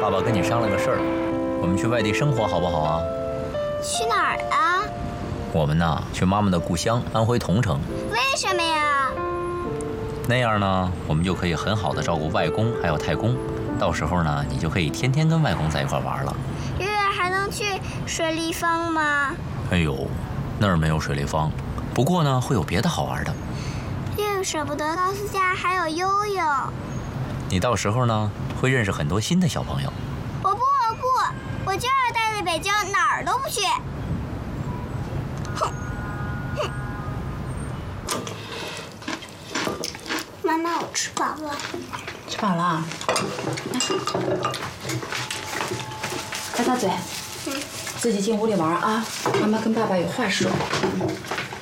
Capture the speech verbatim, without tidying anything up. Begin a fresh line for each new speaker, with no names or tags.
爸爸跟你商量个事儿，我们去外地生活好不好啊？
去哪儿啊？
我们呐，去妈妈的故乡安徽桐城。
为什么呀？
那样呢，我们就可以很好的照顾外公还有太公，到时候呢，你就可以天天跟外公在一块玩了。
月月还能去水立方吗？
哎呦，那儿没有水立方，不过呢，会有别的好玩的。
月月舍不得告诉家还有悠悠。
你到时候呢，会认识很多新的小朋友。
我不，我不，我就要待在北京，哪儿都不去。哼，哼。妈妈，我吃饱了。
吃饱了啊？来，大嘴，
嗯，
自己进屋里玩啊！妈妈跟爸爸有话说。